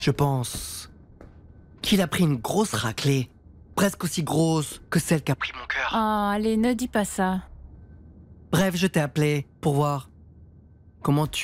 Je pense qu'il a pris une grosse raclée, presque aussi grosse que celle qu'a pris mon cœur. Oh, allez, ne dis pas ça. Bref, je t'ai appelé pour voir comment tu